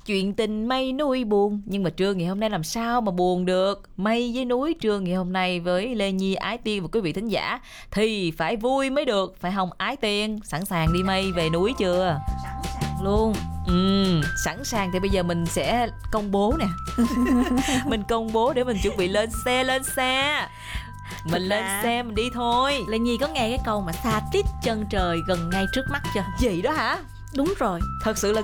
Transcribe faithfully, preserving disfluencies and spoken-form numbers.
chuyện tình mây núi buồn. Nhưng mà trưa ngày hôm nay làm sao mà buồn được. Mây với núi trưa ngày hôm nay với Lê Nhi, Ái Tiên và quý vị thính giả thì phải vui mới được, phải không Ái Tiên? Sẵn sàng đi mây về núi chưa? Sẵn sàng luôn. Ừ, sẵn sàng thì bây giờ mình sẽ công bố nè. Mình công bố để mình chuẩn bị lên xe, lên xe. Mình Thực lên ra- xe mình đi thôi. Lê Nhi có nghe cái câu mà xa tít chân trời gần ngay trước mắt chưa? Gì đó hả? Đúng rồi. Thật sự là